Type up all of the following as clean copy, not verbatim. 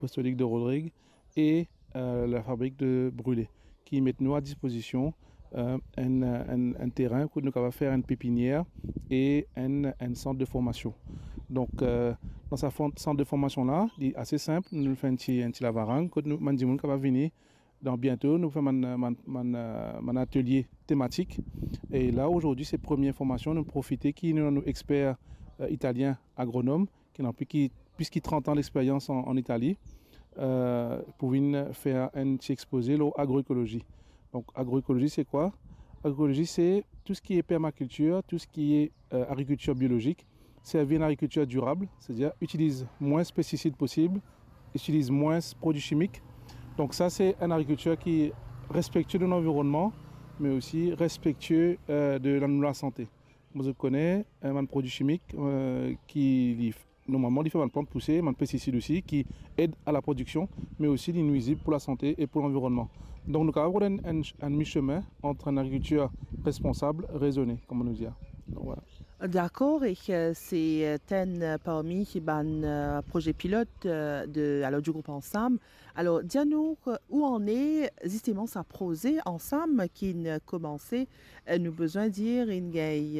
apostolique de Rodrigue et la fabrique de Brûlé, qui mettent nous à disposition un terrain où nous pouvons faire une pépinière et un centre de formation. Donc, dans ce centre de formation-là, il est assez simple. Nous faisons un petit lavarang. Quand nous va venir dans bientôt, nous faisons un atelier thématique. Et là, aujourd'hui, ces premières formations, nous profitons qui nous sommes experts italiens agronomes, qui ont plus de 30 ans d'expérience en Italie, pour venir faire un petit exposé l'agroécologie. Donc, agroécologie, c'est quoi? Agroécologie, c'est tout ce qui est permaculture, tout ce qui est agriculture biologique, servir une agriculture durable, c'est-à-dire utilise moins de pesticides possible, utilise moins de produits chimiques. Donc ça, c'est une agriculture qui est respectueuse de l'environnement, mais aussi respectueuse de la santé. Moi, je connais un produit chimique qui normalement, il fait un plante pousser, un pesticide aussi, qui aide à la production, mais aussi les nuisibles pour la santé et pour l'environnement. Donc, nous avons un mi-chemin entre une agriculture responsable, raisonnée, comme on nous dit. Donc, voilà. D'accord, et c'est un parmi les projets pilotes du groupe Ensemble. Alors, dis-nous où on est justement ça projet Ensemble qui a commencé, nous besoin de dire une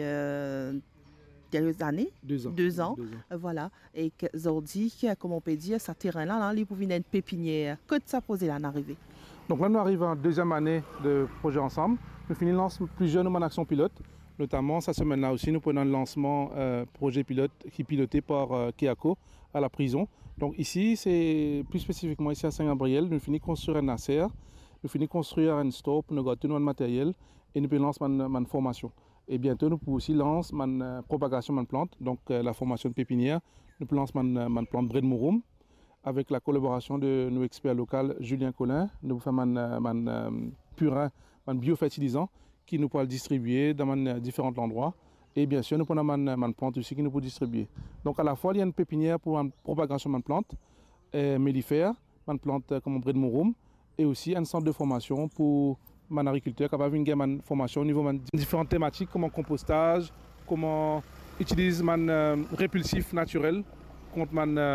quelques années, 2 ans. 2 ans, voilà, et qu'aujourd'hui, comme on peut dire, ce terrain-là, là, il pouvait être une pépinière. Que ça posé là en arrivée? Donc là, nous arrivons en deuxième année de projet Ensemble. Nous finissons plusieurs de actions pilotes. Notamment, cette semaine-là aussi, nous prenons le lancement projet pilote qui est piloté par Keako à la prison. Donc ici, c'est plus spécifiquement ici à Saint-Gabriel, nous finissons de construire un ACR, nous finissons de construire un store pour nous gâter notre matériel et nous pouvons lancer une formation. Et bientôt, nous pouvons aussi lancer une propagation de plante, donc la formation de pépinière. Nous pouvons lancer une plante Bread Mouroum avec la collaboration de nos experts locaux, Julien Collin. Nous faisons un purin, un biofertilisant qui nous peut le distribuer dans différents endroits. Et bien sûr, nous prenons une plante aussi qui nous peut distribuer. Donc à la fois, il y a une pépinière pour une propagation de plantes mellifères, une plante comme Bread Mouroum, et aussi un centre de formation pour les agriculteurs qui va venir une formation au niveau de différentes thématiques comme le compostage, comment utiliser un répulsif naturel contre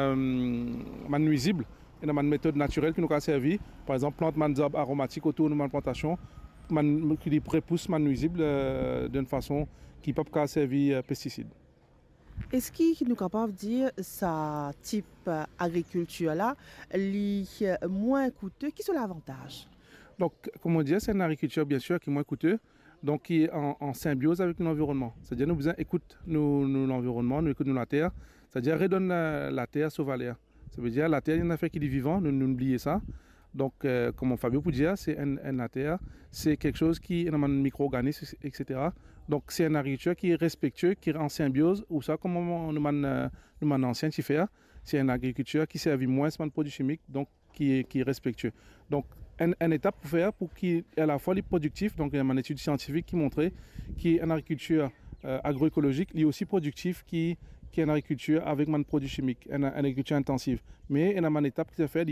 man nuisible et une méthode naturelle qui nous a servi. Par exemple, plante man d'arbres aromatiques autour de ma plantation qui repousse man nuisible d'une façon qui ne peut pas servir pesticides. Est-ce qu'il nous capable de dire ce type d'agriculture là, est moins coûteux, qui sont les avantages? Donc, comme on dit, c'est une agriculture bien sûr qui est moins coûteuse, donc qui est en symbiose avec l'environnement. C'est-à-dire nous besoin écoute l'environnement, nous écoute la terre, c'est-à-dire redonne la terre sauvaléa. Ça veut dire la terre, il y en a fait qui est vivant, nous n'oubliez ça. Donc, comme Fabio peut dire, c'est la terre, c'est quelque chose qui est dans un micro-organisme, etc. Donc, c'est une agriculture qui est respectueuse, qui est en symbiose, ou ça, comme nous ancien qui fait, c'est une agriculture qui servit moins de produits chimiques, donc qui est respectueux. Donc, une étape pour faire pour qu'il est à la fois productif, donc il y a une étude scientifique qui montrait qu'il y a une agriculture agroécologique, il est aussi productif qui est une agriculture avec moins de produits chimiques, une agriculture intensive. Mais il y a une étape qui est faite,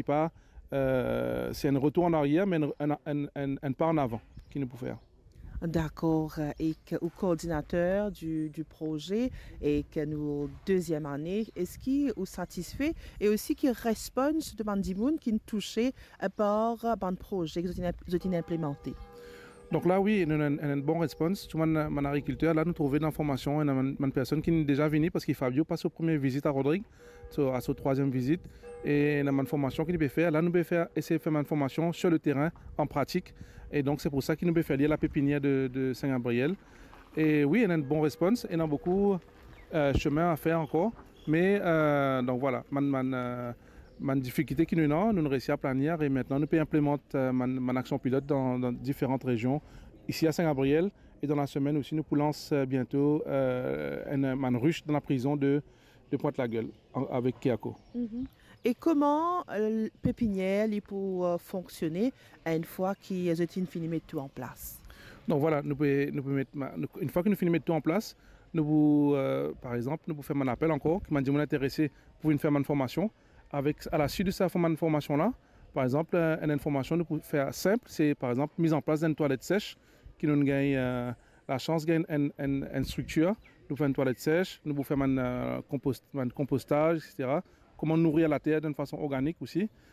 c'est un retour en arrière, mais un pas en avant qui nous peut faire. D'accord, et au coordinateur du projet et que nous deuxième année, est-ce qu'il est satisfait et aussi qui répond de des gens qui nous touchés par un projet que vous avez implémenté? Donc là, oui, nous avons une bonne réponse. Tout mon agriculteur, là, nous trouvons de l'information. Il y a une personne qui est déjà venue parce qu'il Fabio passe aux premières visites à Rodrigue, à sa troisième visite. Et il y a une formation qu'il peut faire. Là, nous pouvons essayer de faire une formation sur le terrain, en pratique. Et donc, c'est pour ça qu'il nous peut faire lire la pépinière de Saint-Gabriel. Et oui, il y a une bonne réponse. Il y a beaucoup de chemin à faire encore. Mais, donc voilà, ma difficulté qui nous réussit à planer et maintenant nous pouvons implémenter mon action pilote dans différentes régions. Ici à Saint-Gabriel et dans la semaine aussi, nous lançons bientôt une ruche dans la prison de Pointe-la-Gueule avec Keako. Et comment pépinière peut fonctionner une fois qu'ils ont fini de mettre tout en place? Donc voilà, nous pouvons mettre, une fois que nous finissons de mettre tout en place, par exemple, nous pouvons faire un appel encore, qui m'a dit intéressé pour une faire une formation. À la suite de cette formation-là, par exemple, une information nous pouvons faire simple, c'est par exemple mise en place d'une toilette sèche qui nous gagne la chance de gagner une structure. Nous faisons une toilette sèche, nous pouvons faire un compostage, etc. comment nourrir la terre d'une façon organique aussi.